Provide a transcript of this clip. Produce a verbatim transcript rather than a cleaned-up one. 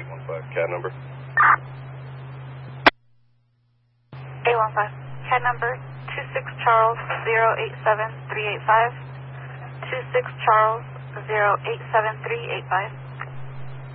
eight one five, cat number? eight one five, cat number two six Charles zero eight seven three eight five. two six Charles zero eight seven three eight five.